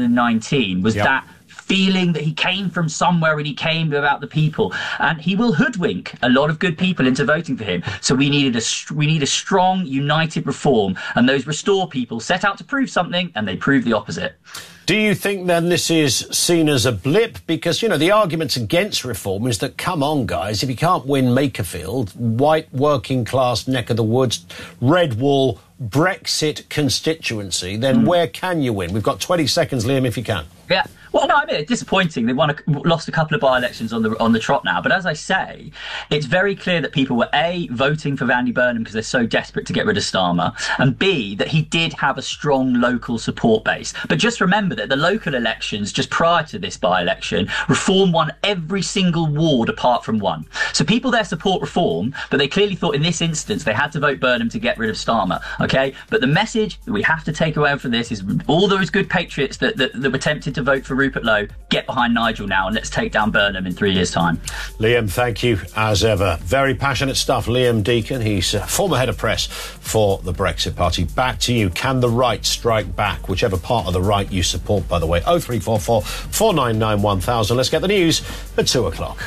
2019, was that feeling that he came from somewhere and he came about the people, and he will hoodwink a lot of good people into voting for him. So we need a strong, united Reform, and those Restore people set out to prove something, and they proved the opposite. Do you think then this is seen as a blip? Because, you know, the arguments against Reform is that, come on, guys, if you can't win Makerfield, white working class neck of the woods, red wall, Brexit constituency, then where can you win? We've got 20 seconds, Liam, if you can. Yeah. Well, no, I mean, it's disappointing. They've lost a couple of by-elections on the trot now. But as I say, it's very clear that people were, A, voting for Andy Burnham because they're so desperate to get rid of Starmer, and B, that he did have a strong local support base. But just remember that the local elections just prior to this by-election, Reform won every single ward apart from one. So people there support Reform, but they clearly thought in this instance they had to vote Burnham to get rid of Starmer, OK? But the message that we have to take away from this is all those good patriots that were tempted to vote for Rupert Lowe, get behind Nigel now, and let's take down Burnham in 3 years' time. Liam, thank you as ever. Very passionate stuff. Liam Deacon, he's former head of press for the Brexit Party. Back to you. Can the right strike back? Whichever part of the right you support, by the way. 0344 499 1000. Let's get the news at 2 o'clock.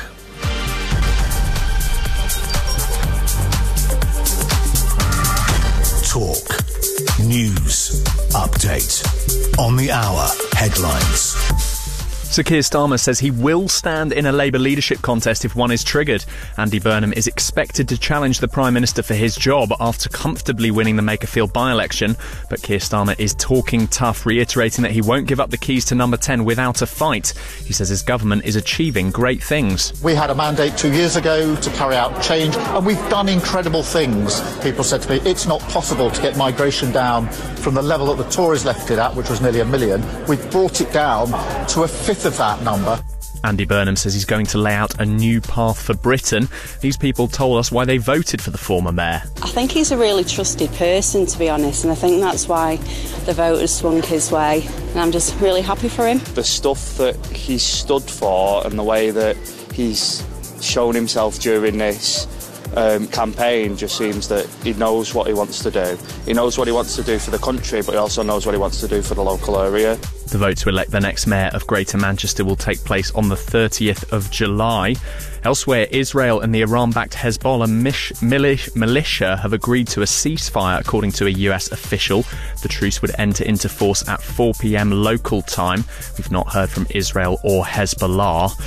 Talk. News. Update. On the hour. Headlines. Sir Keir Starmer says he will stand in a Labour leadership contest if one is triggered. Andy Burnham is expected to challenge the Prime Minister for his job after comfortably winning the Makerfield by-election. But Keir Starmer is talking tough, reiterating that he won't give up the keys to number 10 without a fight. He says his government is achieving great things. We had a mandate 2 years ago to carry out change, and we've done incredible things. People said to me, it's not possible to get migration down from the level that the Tories left it at, which was nearly 1 million. We've brought it down to a fifth of that number. Andy Burnham says he's going to lay out a new path for Britain. These people told us why they voted for the former mayor. I think he's a really trusted person, to be honest, and I think that's why the voters swung his way, and I'm just really happy for him. The stuff that he's stood for and the way that he's shown himself during this campaign just seems that he knows what he wants to do. He knows what he wants to do for the country, but he also knows what he wants to do for the local area. The vote to elect the next mayor of Greater Manchester will take place on the 30th of July. Elsewhere, Israel and the Iran-backed Hezbollah militia have agreed to a ceasefire, according to a US official. The truce would enter into force at 4 p.m. local time. We've not heard from Israel or Hezbollah.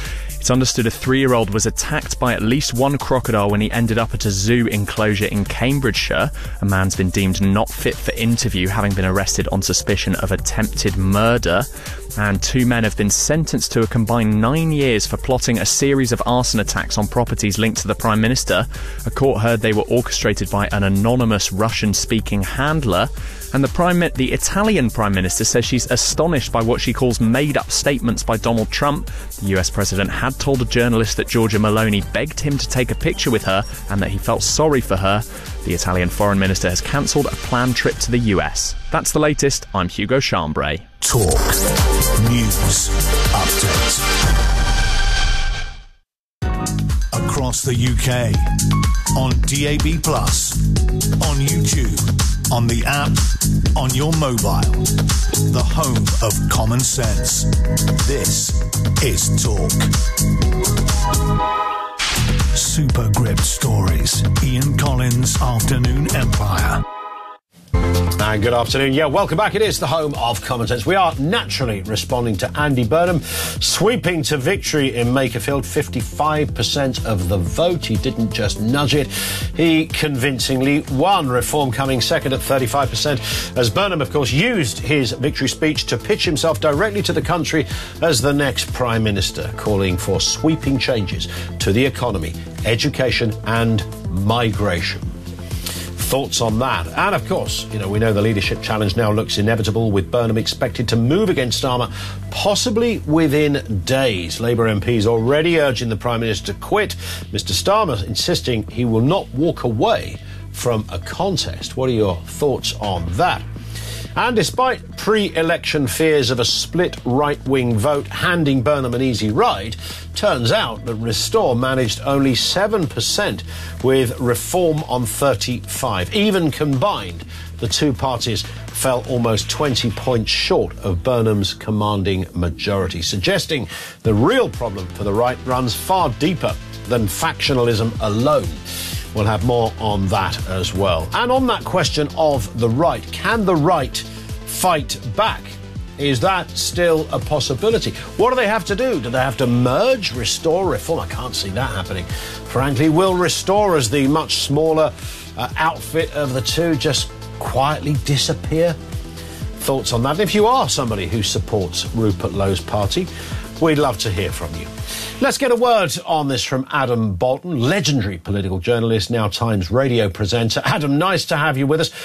It's understood a 3-year-old was attacked by at least one crocodile when he ended up at a zoo enclosure in Cambridgeshire. A man's been deemed not fit for interview, having been arrested on suspicion of attempted murder. And 2 men have been sentenced to a combined 9 years for plotting a series of arson attacks on properties linked to the Prime Minister. A court heard they were orchestrated by an anonymous Russian-speaking handler. And the Italian Prime Minister says she's astonished by what she calls made-up statements by Donald Trump. The US President had told a journalist that Giorgia Meloni begged him to take a picture with her and that he felt sorry for her. The Italian Foreign Minister has cancelled a planned trip to the US. That's the latest. I'm Hugo Chambray. Talk News Update. Across the UK, on DAB+, on YouTube, on the app, on your mobile. The home of common sense. This is Talk. Super Grip Stories. Ian Collins, Afternoon Empire. And good afternoon. Yeah, welcome back. It is the home of common sense. We are naturally responding to Andy Burnham sweeping to victory in Makerfield. 55% of the vote. He didn't just nudge it. He convincingly won. Reform coming second at 35%, as Burnham, of course, used his victory speech to pitch himself directly to the country as the next Prime Minister, calling for sweeping changes to the economy, education and migration. Thoughts on that? And of course, we know the leadership challenge now looks inevitable, with Burnham expected to move against Starmer possibly within days. Labour MPs already urging the Prime Minister to quit. Mr Starmer insisting he will not walk away from a contest. What are your thoughts on that? And despite pre-election fears of a split right-wing vote handing Burnham an easy ride, turns out that Restore managed only 7%, with Reform on 35%. Even combined, the two parties fell almost 20 points short of Burnham's commanding majority, suggesting the real problem for the right runs far deeper than factionalism alone. We'll have more on that as well. And on that question of the right, can the right fight back? Is that still a possibility? What do they have to do? Do they have to merge, Restore, Reform? I can't see that happening. Frankly, will Restore, as the much smaller outfit of the two, just quietly disappear? Thoughts on that? If you are somebody who supports Rupert Lowe's party, we'd love to hear from you. Let's get a word on this from Adam Bolton, legendary political journalist, now Times radio presenter. Adam, nice to have you with us.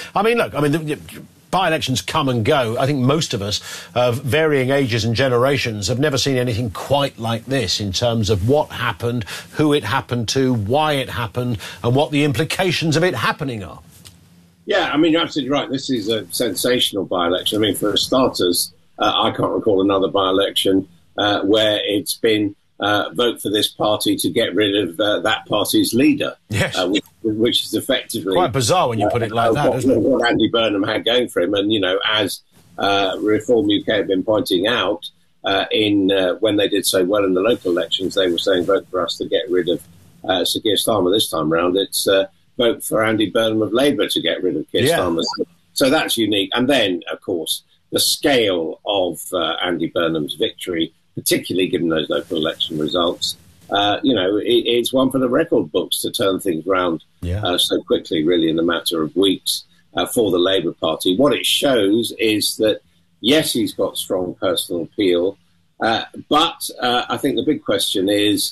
By-elections come and go. I think most of us of varying ages and generations have never seen anything quite like this in terms of what happened, who it happened to, why it happened, and what the implications of it happening are. Yeah, you're absolutely right. This is a sensational by-election. For starters, I can't recall another by-election where it's been vote for this party to get rid of that party's leader. Yes. Which is effectively... quite bizarre when you put it like that, isn't it? What Andy Burnham had going for him. And, as Reform UK have been pointing out, when they did so well in the local elections, they were saying vote for us to get rid of Sir Keir Starmer. This time round, it's vote for Andy Burnham of Labour to get rid of Keir Starmer. So that's unique. And then, of course, the scale of Andy Burnham's victory, particularly given those local election results, it's one for the record books to turn things round so quickly, really, in a matter of weeks for the Labour Party. What it shows is that, yes, he's got strong personal appeal, but I think the big question is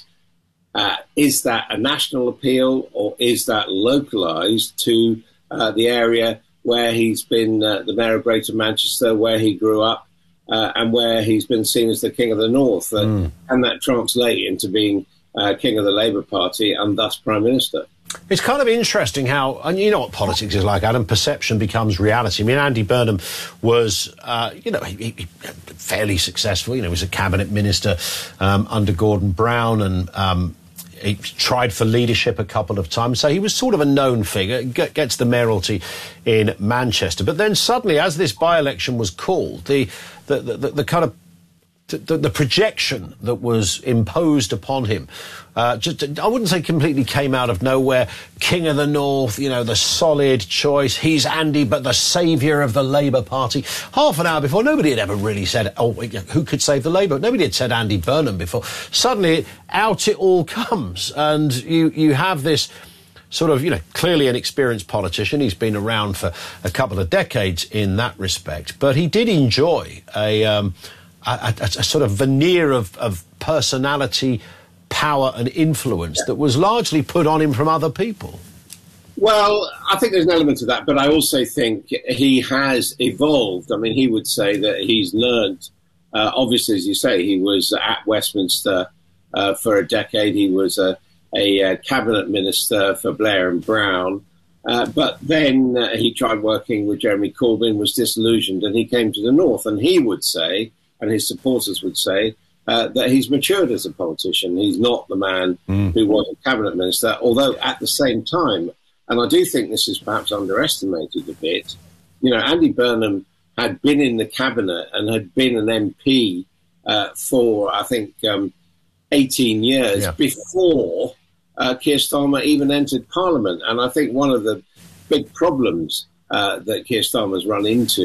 that a national appeal, or is that localised to the area where he's been the mayor of Greater Manchester, where he grew up, and where he's been seen as the King of the North? And that translate into being King of the Labour Party and thus Prime Minister? It's kind of interesting how, and you know what politics is like, Adam, perception becomes reality. Andy Burnham was, he fairly successful. He was a cabinet minister under Gordon Brown, and he tried for leadership a couple of times. So he was sort of a known figure, gets the mayoralty in Manchester. But then suddenly, as this by-election was called, the kind of the projection that was imposed upon him, I wouldn't say completely came out of nowhere. King of the North, the solid choice. He's Andy, but the saviour of the Labour Party. Half an hour before, nobody had ever really said, who could save the Labour? Nobody had said Andy Burnham before. Suddenly, out it all comes, and you have this sort of, clearly an experienced politician. He's been around for a couple of decades in that respect, but he did enjoy a sort of veneer of personality, power and influence that was largely put on him from other people. Well, I think there's an element of that, but I also think he has evolved. I mean, he would say that he's learned, obviously, as you say, he was at Westminster for a decade. He was a cabinet minister for Blair and Brown. But then he tried working with Jeremy Corbyn, was disillusioned, and he came to the North. And he would say, and his supporters would say, that he's matured as a politician. He's not the man who was a cabinet minister, although at the same time, and I do think this is perhaps underestimated a bit, Andy Burnham had been in the cabinet and had been an MP for, I think, 18 years before Keir Starmer even entered Parliament. And I think one of the big problems that Keir Starmer's run into